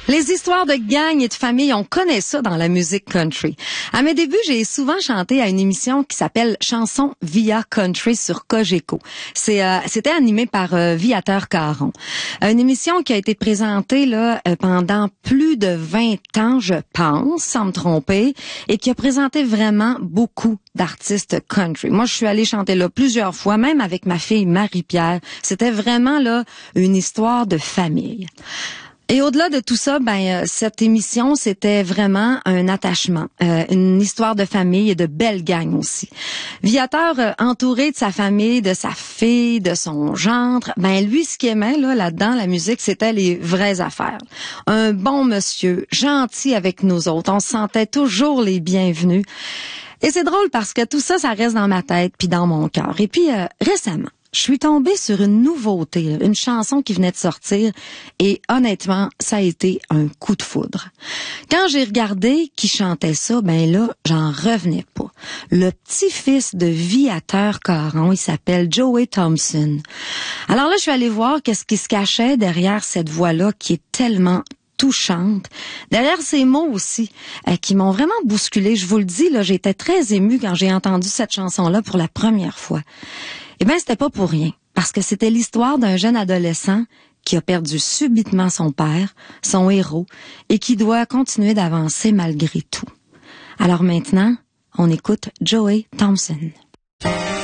Les histoires de gang et de famille, on connaît ça dans la musique country. À mes débuts, j'ai souvent chanté à une émission qui s'appelle Chansons via country sur Cogeco. C'était animé par Viateur Caron. Une émission qui a été présentée là pendant plus de 20 ans, je pense, sans me tromper, et qui a présenté vraiment beaucoup d'artistes country. Moi, je suis allée chanter là plusieurs fois, même avec ma fille Marie-Pierre. C'était vraiment là une histoire de famille. Et au-delà de tout ça, cette émission, c'était vraiment un attachement, une histoire de famille et de belle gang aussi. Viateur, entouré de sa famille, de sa fille, de son gendre, lui, ce qu'il aimait là-dedans, la musique, c'était les vraies affaires. Un bon monsieur, gentil avec nous autres, on se sentait toujours les bienvenus. Et c'est drôle parce que tout ça, ça reste dans ma tête puis dans mon cœur. Et puis, récemment, je suis tombée sur une nouveauté, une chanson qui venait de sortir et honnêtement, ça a été un coup de foudre. Quand j'ai regardé qui chantait ça, là, j'en revenais pas. Le petit-fils de Viateur Caron, il s'appelle Joey Thompson. Alors là, je suis allée voir qu'est-ce qui se cachait derrière cette voix-là qui est tellement touchante. Derrière ces mots aussi, qui m'ont vraiment bousculée. Je vous le dis, là, j'étais très émue quand j'ai entendu cette chanson-là pour la première fois. C'était pas pour rien, parce que c'était l'histoire d'un jeune adolescent qui a perdu subitement son père, son héros, et qui doit continuer d'avancer malgré tout. Alors maintenant, on écoute Joey Thompson.